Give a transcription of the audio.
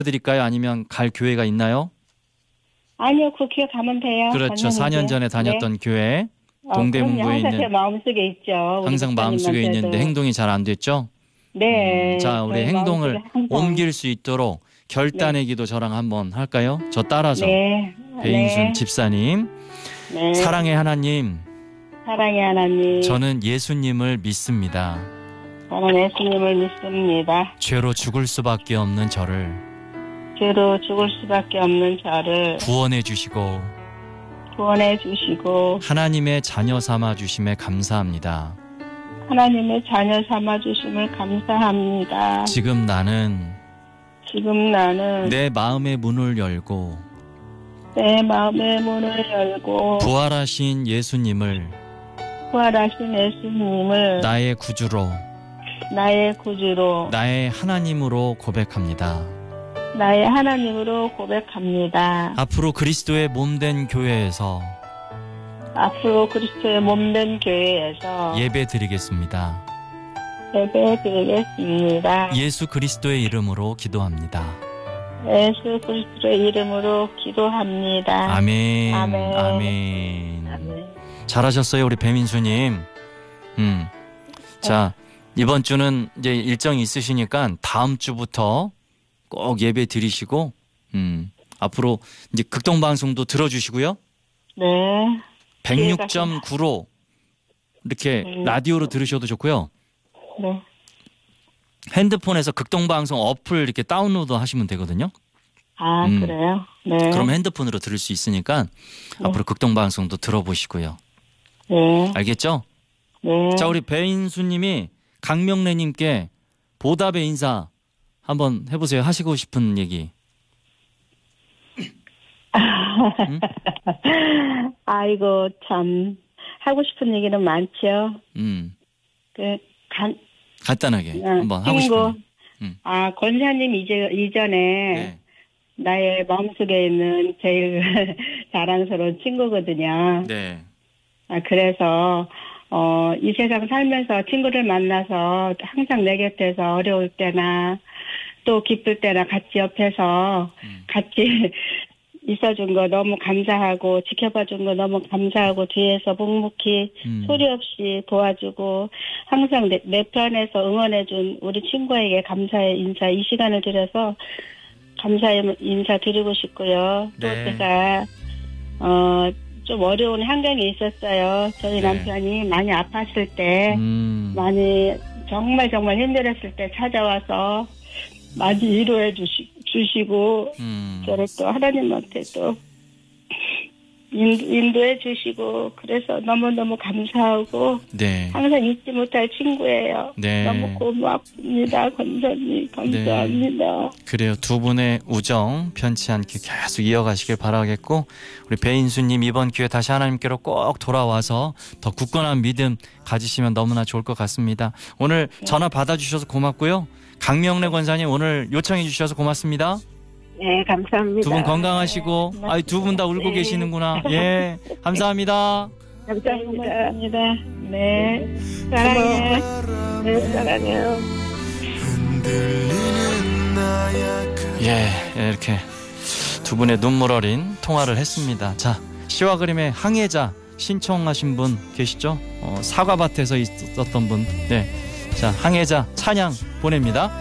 드릴까요? 아니면 갈 교회가 있나요? 아니요, 그 교회 가면 돼요. 그렇죠. 4년 전에 다녔던 교회. 동대문구에 항상 있는. 제 마음속에 있죠. 항상 마음속에 있는데 행동이 잘 안 됐죠? 네. 자, 우리 행동을 옮길 수 있도록 결단의 기도 저랑 한번 할까요? 저 따라서. 네. 배인순 집사님. 네. 사랑의 하나님. 사랑의 하나님. 저는 예수님을 믿습니다. 저는 예수님을 믿습니다. 죄로 죽을 수밖에 없는 저를 죄로 죽을 수밖에 없는 저를 구원해 주시고 구원해 주시고 하나님의 자녀 삼아 주심에 감사합니다. 하나님의 자녀 삼아 주심을 감사합니다. 지금 나는 내 마음의 문을 열고 내 마음의 문을 열고 부활하신 예수님을 나의 구주로 나의 하나님으로 고백합니다. 나의 하나님으로 고백합니다. 앞으로 그리스도의 몸된 교회에서 예배 드리겠습니다. 예수 그리스도의 이름으로 기도합니다. 예수 그리스도의 이름으로 기도합니다. 아멘. 아멘. 아멘. 아멘. 잘하셨어요, 우리 배민수님. 자, 이번 주는 이제 일정이 있으시니까 다음 주부터 꼭 예배 드리시고, 앞으로 이제 극동방송도 들어주시고요. 네. 106.9로 이렇게 라디오로 들으셔도 좋고요. 네. 핸드폰에서 극동방송 어플 이렇게 다운로드 하시면 되거든요. 아, 그래요? 네. 그럼 핸드폰으로 들을 수 있으니까 앞으로 극동방송도 들어보시고요. 네. 알겠죠? 네. 자, 우리 배인수님이 강명래님께 보답의 인사 한번 해보세요. 하시고 싶은 얘기. 아이고, 참. 하고 싶은 얘기는 많죠. 간단하게 한번 하고 싶은. 권사님 이전에 네. 나의 마음속에 있는 제일 자랑스러운 친구거든요. 네. 그래서 이 세상 살면서 친구를 만나서 항상 내 곁에서 어려울 때나 또 기쁠 때나 같이 옆에서 같이 있어준 거 너무 감사하고 지켜봐준 거 너무 감사하고 뒤에서 묵묵히 소리 없이 도와주고 항상 내 편에서 응원해준 우리 친구에게 감사의 인사 이 시간을 드려서 감사의 인사 드리고 싶고요. 또 네. 제가 좀 어려운 환경이 있었어요. 저희 남편이 많이 아팠을 때 많이 정말 힘들었을 때 찾아와서 많이 위로해 주시고 저를 또 하나님한테 또 인도해 주시고 그래서 너무너무 감사하고 네. 항상 잊지 못할 친구예요. 네. 너무 고맙습니다. 권사님 감사합니다. 네. 그래요. 두 분의 우정 편치 않게 계속 이어가시길 바라겠고 우리 배인수님 이번 기회에 다시 하나님께로 꼭 돌아와서 더 굳건한 믿음 가지시면 너무나 좋을 것 같습니다. 오늘 전화 받아주셔서 고맙고요. 강명래 권사님 오늘 요청해 주셔서 고맙습니다. 네, 감사합니다. 두 분 건강하시고, 두 분 다 울고 계시는구나. 예, 감사합니다. 감사합니다. 네, 사랑해요. 네, 사랑해요. 예, 이렇게 두 분의 눈물 어린 통화를 했습니다. 자, 시와 그림의 항해자 신청하신 분 계시죠? 사과밭에서 있었던 분. 네, 자, 항해자 찬양 보냅니다.